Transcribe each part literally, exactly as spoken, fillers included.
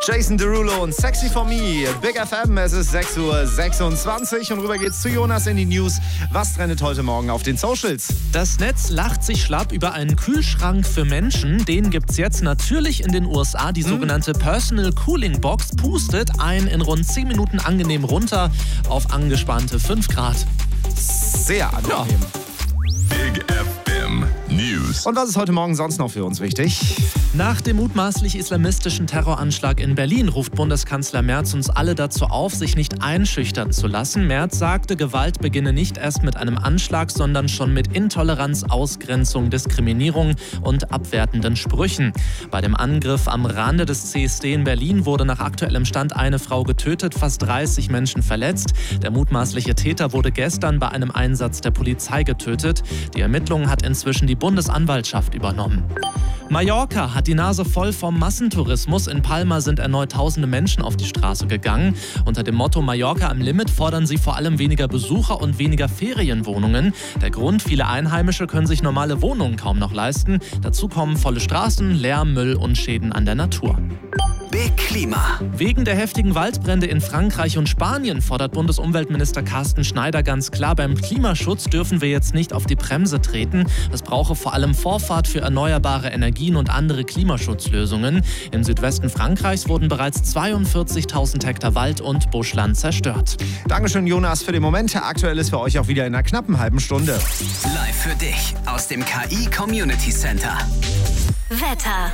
Jason Derulo und Sexy for Me. Big F M, es ist sechs Uhr sechsundzwanzig und rüber geht's zu Jonas in die News. Was trendet heute Morgen auf den Socials? Das Netz lacht sich schlapp über einen Kühlschrank für Menschen. Den gibt's jetzt natürlich in den U S A. Die sogenannte Personal Cooling Box pustet ein in rund zehn Minuten angenehm runter auf angespannte fünf Grad. Sehr angenehm. Ja. Big F M News. Und was ist heute Morgen sonst noch für uns wichtig? Nach dem mutmaßlich islamistischen Terroranschlag in Berlin ruft Bundeskanzler Merz uns alle dazu auf, sich nicht einschüchtern zu lassen. Merz sagte, Gewalt beginne nicht erst mit einem Anschlag, sondern schon mit Intoleranz, Ausgrenzung, Diskriminierung und abwertenden Sprüchen. Bei dem Angriff am Rande des C S D in Berlin wurde nach aktuellem Stand eine Frau getötet, fast dreißig Menschen verletzt. Der mutmaßliche Täter wurde gestern bei einem Einsatz der Polizei getötet. Die Ermittlungen hat inzwischen die Bundesanwaltschaft übernommen. Mallorca hat die Nase voll vom Massentourismus. In Palma sind erneut tausende Menschen auf die Straße gegangen. Unter dem Motto Mallorca am Limit fordern sie vor allem weniger Besucher und weniger Ferienwohnungen. Der Grund, viele Einheimische können sich normale Wohnungen kaum noch leisten. Dazu kommen volle Straßen, Lärm, Müll und Schäden an der Natur. Big Klima. Wegen der heftigen Waldbrände in Frankreich und Spanien fordert Bundesumweltminister Carsten Schneider ganz klar, beim Klimaschutz dürfen wir jetzt nicht auf die Bremse treten. Es brauche vor allem Vorfahrt für erneuerbare Energien und andere Klimaschutzlösungen. Im Südwesten Frankreichs wurden bereits zweiundvierzigtausend Hektar Wald und Buschland zerstört. Dankeschön, Jonas, für den Moment. Aktuell ist für euch auch wieder in einer knappen halben Stunde. Live für dich aus dem K I Community Center. Wetter.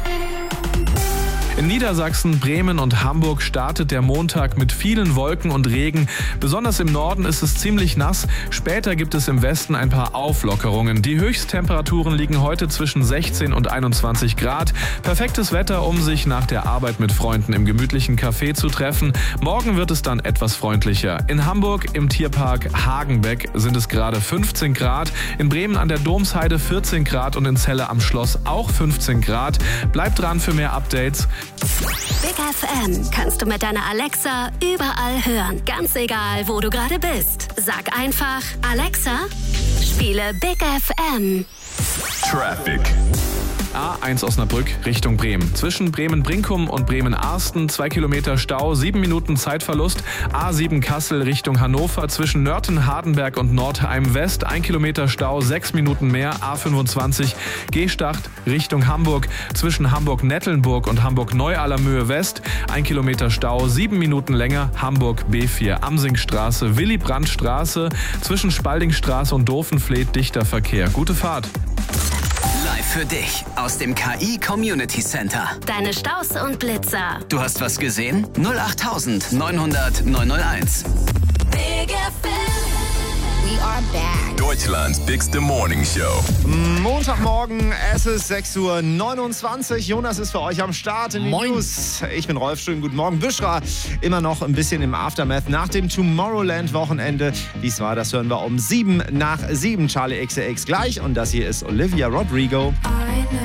In Niedersachsen, Bremen und Hamburg startet der Montag mit vielen Wolken und Regen. Besonders im Norden ist es ziemlich nass. Später gibt es im Westen ein paar Auflockerungen. Die Höchsttemperaturen liegen heute zwischen sechzehn und einundzwanzig Grad. Perfektes Wetter, um sich nach der Arbeit mit Freunden im gemütlichen Café zu treffen. Morgen wird es dann etwas freundlicher. In Hamburg im Tierpark Hagenbeck sind es gerade fünfzehn Grad. In Bremen an der Domsheide vierzehn Grad und in Celle am Schloss auch fünfzehn Grad. Bleibt dran für mehr Updates. Big F M kannst du mit deiner Alexa überall hören. Ganz egal, wo du gerade bist. Sag einfach, Alexa, spiele Big F M. Traffic. A eins Osnabrück Richtung Bremen. Zwischen Bremen-Brinkum und Bremen-Arsten zwei Kilometer Stau, sieben Minuten Zeitverlust. A sieben Kassel Richtung Hannover. Zwischen Nörten, Hardenberg und Nordheim West ein Kilometer Stau, sechs Minuten mehr. A fünfundzwanzig Gestacht Richtung Hamburg. Zwischen Hamburg-Nettelnburg und Hamburg-Neu-Allermöhe West ein Kilometer Stau, sieben Minuten länger. Hamburg B vier Amsingstraße, Willy-Brandt-Straße. Zwischen Spaldingstraße und Dophenfleet dichter Verkehr. Gute Fahrt. Live für dich aus dem K I Community Center. Deine Staus und Blitzer. Du hast was gesehen? null acht neunhundert neunhunderteins. Big F M. We are back. Deutschlands bigste Morning Show. Montagmorgen, es ist sechs Uhr neunundzwanzig. Jonas ist für euch am Start in den Moin. News. Ich bin Rolf, schönen guten Morgen. Büschra, immer noch ein bisschen im Aftermath nach dem Tomorrowland-Wochenende. Wie es war, das hören wir um sieben nach sieben. Charlie X C X gleich und das hier ist Olivia Rodrigo. I